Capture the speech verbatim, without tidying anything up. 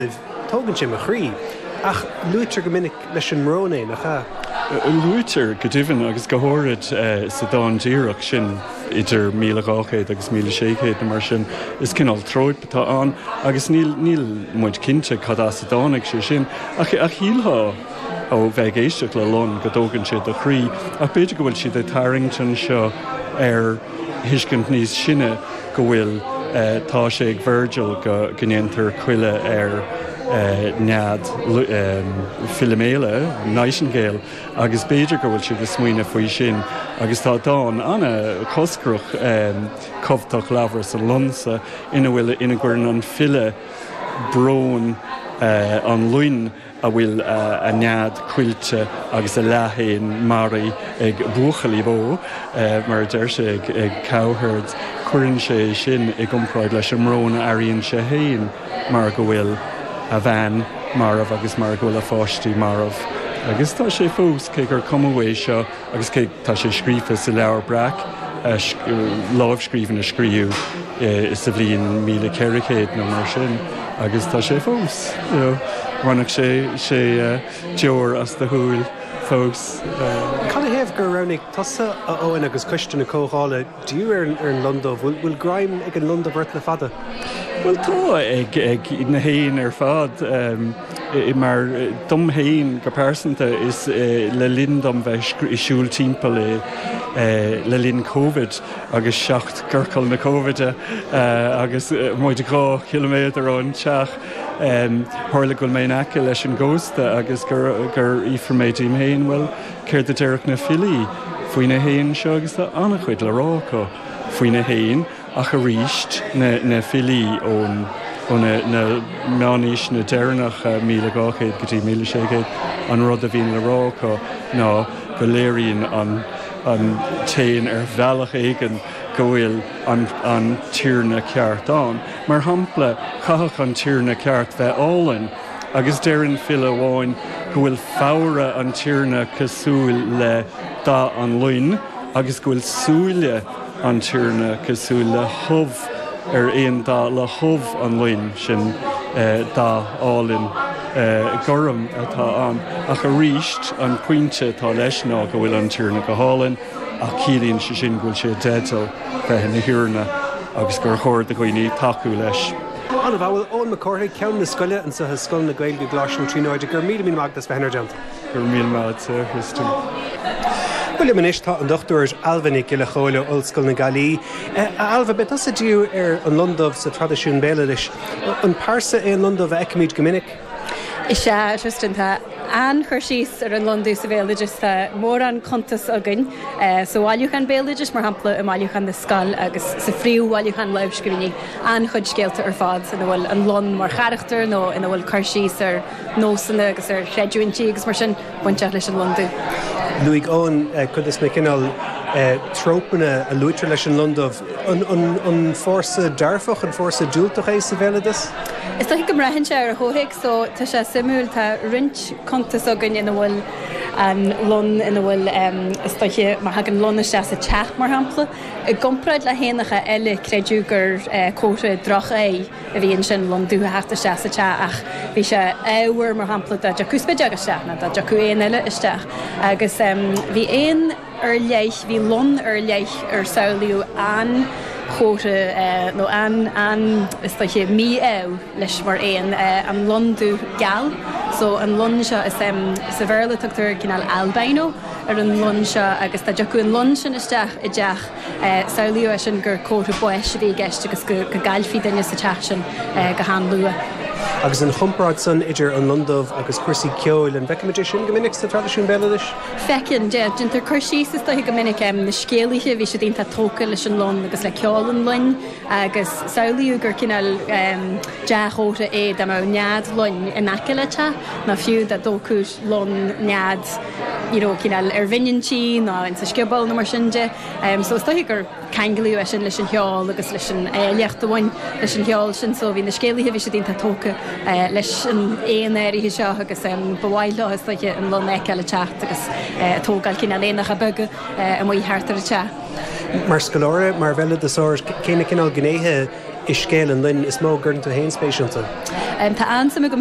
tógann sé a chrí ach luitear go minic leis an mróna nach cha. Luitear go dtíhann agus go háirid sa dándíireach sin idir míle gáchéad agus míle séchéad na mar sin is cinál troid betá an agus níl níl muid cinnte cadá sa dánig sé sin ach a hílá ó bheith éisteach le lon go dógann siad a chrí ach beidir go bhfuil siad a Tarrington seo ar hiiscint níos sinne go bhfuil tá sé ag Virgil go gnéantar chuile ar Uh, nead um, Philomela, Nightingale, agus beidir go bhfuil siad a smaoine faoi sin, agus tá dáin anna coscroch um, cobhtach labhar sa lonsa ina bhfuil ina gcuireann an fille brón uh, an luin a bhfuil uh, a nead cuilte agus a leathéin marí ag buchalí bó uh, mar deir sé ag, ag cowherd cuireann sé sin ag iompráid leis an mrón aíonn sé héin mar go bhfuil a bhean marmh agus mar ghfuil a fáistí marmh. Agus tá sé fós cé gur cumhé seo agus cé tá sé scrífa sa leabhar braic lábhscríomhann a scríú is sa bhliain míle ceiricéad nó mar sin agus tá sé fós. Bhainneach sé sé deor as de thuúil fós. Can I have gur ranig tasa a óin agus cuiiste na cóála dú ar an London bhfuil graim ag an London bhirt le fada? Well tá ag ag na héin ar fad um, i mar dom héin go persanta is uh, le lindam bheith isisiúil timppla le, uh, le linn Covid agus seacht gurcail na Covide uh, agus uh, muid gá kilométer ón teach um, thuirla goil méid aice leis an ggósta agus gur, gur íforméid im héin well céir de deireach na filií faoin na héin seo agus tá annach chuid le rácha faoin na héin ach a ríist na, na filií ón na, na meánís na deirnach uh, míle gáchéad go dtí míle séchéad an rud a bhíon le rácha ná go léiríonn an, an téin ar bhealach éigen go bhfuil an, an tíorna ceart an. Mar hampla chaach an tíorna ceart bheith álainn agus deireann fila bháin go bhfuil fára an tíorna cosúil le dá an luin agus go bhfuil súile an tíorna cosúil le thubh ar aon dá le thubh an luin sin uh, dá álinn uh, gorum atá an ach a ríist an puinte tá leis ná go bhfuil an tíorna go hálainn ach cílíonn sé sin bhfuil sé détal bheith na hiúrna agus gur chóir de gooine taú leis. Anna bhfuil ón McCorthy ceann na scoile an sa scoil na Gaeilge gláisiú tríóide gur mí mí magdas bheithnar deanta. Gur mí mád sa Christú. Bhfuil manis tá an dochtúir Alvanig le choile Ollscoil na Gailí. Alva, bet as a dú ar an London sa tradiisiún béileis. An pása é an London bheith eicimid go minic? Is sé tristanta an chuirsís ar an London sa béileis mór an contas agan, so bháilúch an béileis mar hampla i máilúch an na scal agus sa phríú bháilúch an lebhscríní an chud scéalta ar fád ina bhfuil an lon mar charachtar nó ina bhfuil chuirsís ar nósanna agus ar chreidúintí agus mar sin buinte leis an London. Luig ón chud is mé cinál trópanna a luitear leis an London an fórsa dearfach an fórsa dúltach é sa bhéileas? Is tá go rahann sé ar a thóthaigh so tá sé simúil tá rint contas agan ina bhfuil an lon ina bhfuil um, is táiche mar hagan lonna sé sa teach mar hampla. I gompraid le héanacha eile creidú gur uh, cóta drach é a bhíonn sin lon dútha heachta sé sa teach ach bhí sé éhar mar hampla de jacúspaid agus teachna de jacú éon eile isteach agus um, bhí éon ar leith bhí lon ar leith ar saoiliú an chóta uh, nó an an is táiche mí éh leis mar éon uh, an londú gal so an lon seo is um, sa bhéirla tuchttar cinál albino ar an lon seo agus tá deacu an lon sin isteach i deach uh, saoiliú sin gur cóta buis bhí gceist agus go, go gailfí daine sa teach sin uh, go hán lua. Agus an chompráid san idir an London agus cuasaí ceoil an bheicimiid sin go minic sa tradiisiún béileis? Fecinn de dintar chuirsís is go minic um, na scéalaithe bhí sé dínta tóca leis an lon agus le ceáil an lin agus saoiliú gur cinál um, deachóta é de má nead lin in aciilete na fiú de dócúis lon nead you know, cinál ar bhaineantí ná in sa scibal na mar sinide um, so is gur ceangalú a sin leis an cheáil agus leis an éileachta bhain leis an cheáil sin so bhí na scéalaithe bhí sé dínta tóca Uh, leis an éon éirithe seo agus um, bhhaile is leiche an lon éceile teach agus uh, tógáil cin léanacha buga uh, a mí háartar a te. Mar scoláire mar bheile de sóir céine cinál gnéthe is scéal an linn is mó gurn tú héin spéisiúnta? Tá ansam go